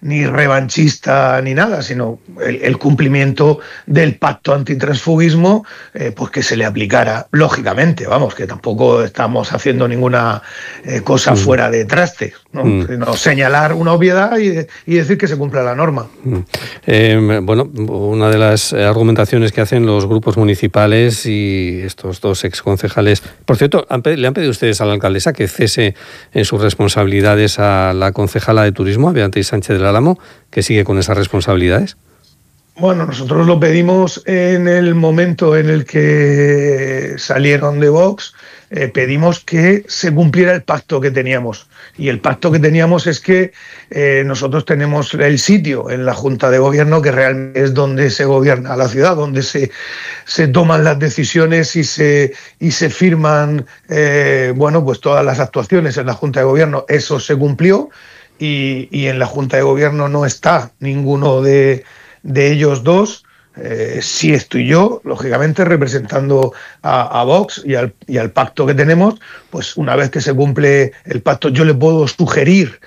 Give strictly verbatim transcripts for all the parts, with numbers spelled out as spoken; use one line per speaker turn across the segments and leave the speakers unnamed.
ni revanchista ni nada, sino el, el cumplimiento del pacto antitransfugismo, eh, pues que se le aplicara, lógicamente, vamos, que tampoco estamos haciendo ninguna eh, cosa mm. fuera de traste, ¿no? Mm. Sino señalar una obviedad y, y decir que se cumpla la norma.
Mm. Eh, bueno, una de las argumentaciones que hacen los grupos municipales y estos dos exconcejales, por cierto, ¿han, ¿le han pedido ustedes a la alcaldesa que cese en sus responsabilidades a la concejala de turismo, a Beatriz Sánchez del Álamo, que sigue con esas responsabilidades?
Bueno, nosotros lo pedimos en el momento en el que salieron de Vox, eh, pedimos que se cumpliera el pacto que teníamos. Y el pacto que teníamos es que eh, nosotros tenemos el sitio en la Junta de Gobierno, que realmente es donde se gobierna la ciudad, donde se, se toman las decisiones y se, y se firman eh, bueno, pues todas las actuaciones en la Junta de Gobierno. Eso se cumplió y, y en la Junta de Gobierno no está ninguno de... de ellos dos, eh, sí estoy yo, lógicamente, representando a, a Vox y al, y al pacto que tenemos. Pues una vez que se cumple el pacto, yo le puedo sugerir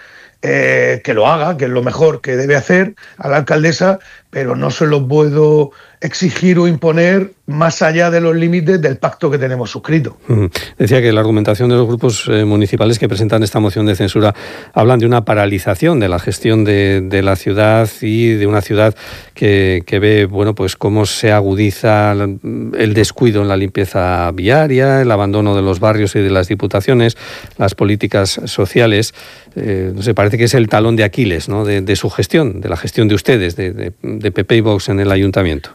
eh, que lo haga, que es lo mejor que debe hacer a la alcaldesa, pero no se lo puedo exigir o imponer más allá de los límites del pacto que tenemos suscrito.
Uh-huh. Decía que la argumentación de los grupos eh, municipales que presentan esta moción de censura hablan de una paralización de la gestión de, de la ciudad y de una ciudad que, que ve, bueno, pues cómo se agudiza el descuido en la limpieza viaria, el abandono de los barrios y de las diputaciones, las políticas sociales. Eh, no sé, parece que es el talón de Aquiles, ¿no?, de, de su gestión, de la gestión de ustedes, de, de, de P P y Vox en el ayuntamiento.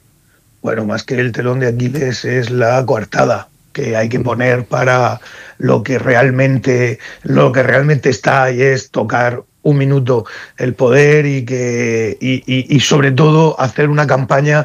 Bueno, más que el telón de Aquiles es la coartada que hay que poner para lo que realmente, lo que realmente está, y es tocar un minuto el poder y que y, y, y sobre todo hacer una campaña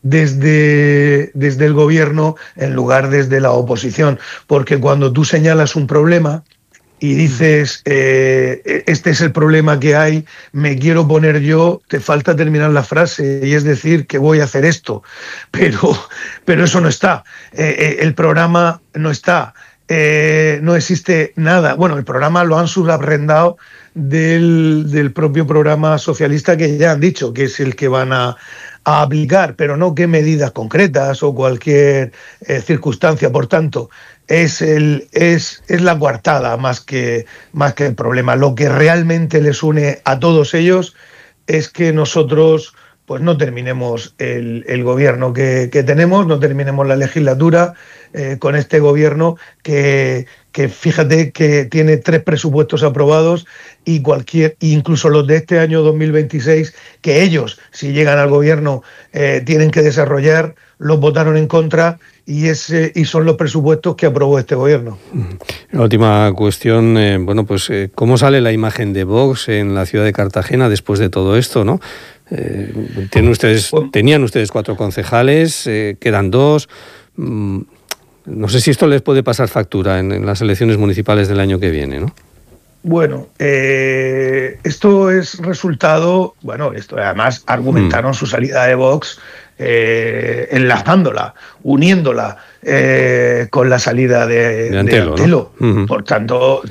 desde, desde el gobierno en lugar desde la oposición. Porque cuando tú señalas un problema y dices, eh, este es el problema que hay, me quiero poner yo, te falta terminar la frase, y es decir, que voy a hacer esto. Pero, pero eso no está. Eh, el programa no está. Eh, no existe nada. Bueno, el programa lo han subarrendado del, del propio programa socialista, que ya han dicho que es el que van a, a aplicar, pero no qué medidas concretas o cualquier eh, circunstancia. Por tanto, es, el, es, es la coartada más que, más que el problema. Lo que realmente les une a todos ellos es que nosotros pues no terminemos el, el gobierno que, que tenemos, no terminemos la legislatura eh, con este gobierno que, que fíjate que tiene tres presupuestos aprobados y cualquier, incluso los de este año dos mil veintiséis, que ellos, si llegan al gobierno, eh, tienen que desarrollar, los votaron en contra y, ese, y son los presupuestos que aprobó este gobierno.
La última cuestión, eh, bueno, pues eh, ¿cómo sale la imagen de Vox en la ciudad de Cartagena después de todo esto, no? Eh, tienen ustedes, tenían ustedes cuatro concejales, eh, quedan dos. Mm, no sé si esto les puede pasar factura en, en las elecciones municipales del año que viene, ¿no?
Bueno, eh, esto es resultado, bueno, esto además argumentaron mm. su salida de Vox eh, enlazándola, uniéndola eh, con la salida de,
de Antelo.
De Antelo.
¿No? Uh-huh.
Por tanto,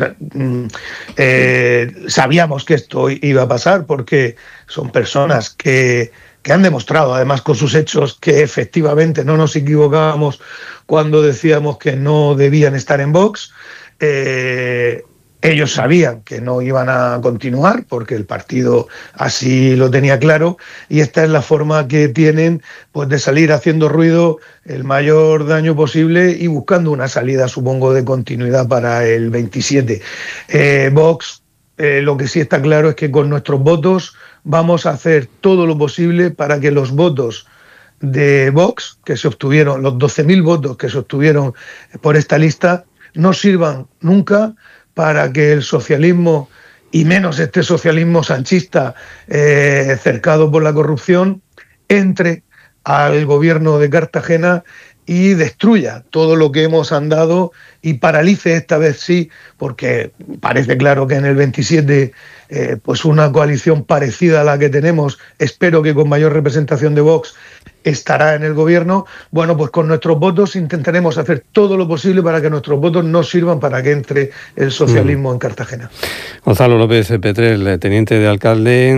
eh, sabíamos que esto iba a pasar porque son personas que, que han demostrado, además con sus hechos, que efectivamente no nos equivocábamos cuando decíamos que no debían estar en Vox. Eh, Ellos sabían que no iban a continuar porque el partido así lo tenía claro, y esta es la forma que tienen pues de salir haciendo ruido el mayor daño posible y buscando una salida, supongo, de continuidad para el veintisiete. Eh, Vox, eh, lo que sí está claro es que con nuestros votos vamos a hacer todo lo posible para que los votos de Vox, que se obtuvieron, los doce mil votos que se obtuvieron por esta lista, no sirvan nunca para que el socialismo, y menos este socialismo sanchista eh, cercado por la corrupción, entre al gobierno de Cartagena y destruya todo lo que hemos andado y paralice esta vez sí, porque parece claro que en el veintisiete eh, pues una coalición parecida a la que tenemos, espero que con mayor representación de Vox, estará en el gobierno. Bueno, pues con nuestros votos intentaremos hacer todo lo posible para que nuestros votos no sirvan para que entre el socialismo mm. en Cartagena.
Gonzalo López Petrel, teniente de alcalde